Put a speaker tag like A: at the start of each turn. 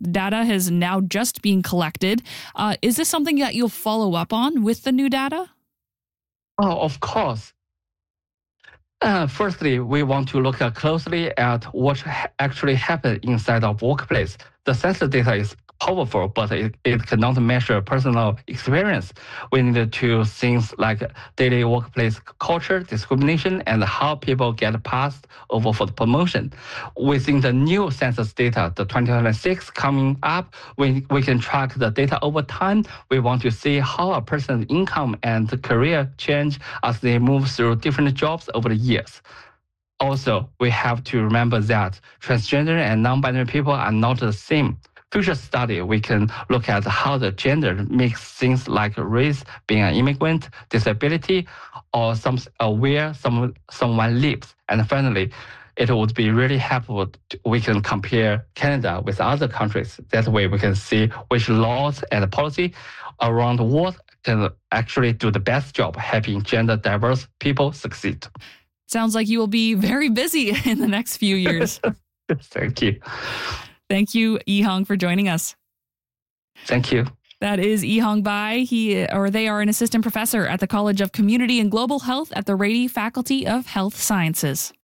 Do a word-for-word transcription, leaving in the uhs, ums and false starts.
A: data has now just been collected. Uh, is this something that you'll follow up on with the new data?
B: Oh, of course. Uh, firstly, we want to look closely at what ha- actually happened inside of workplace. The census data is powerful, but it, it cannot measure personal experience. We need to things like daily workplace culture, discrimination, and how people get passed over for the promotion. Within the new census data, the twenty twenty-six coming up, we, we can track the data over time. We want to see how a person's income and career change as they move through different jobs over the years. Also, we have to remember that transgender and non-binary people are not the same. Future study, we can look at how the gender makes things like race, being an immigrant, disability, or some uh, where some someone lives. And finally, it would be really helpful. To, we can compare Canada with other countries. That way, we can see which laws and policy around the world can actually do the best job helping gender diverse people succeed.
A: Sounds like you will be very busy in the next few years.
B: Thank you.
A: Thank you, Yihong, for joining us.
B: Thank you.
A: That is Yihong Bai. He or they are an assistant professor at the College of Community and Global Health at the Rady Faculty of Health Sciences.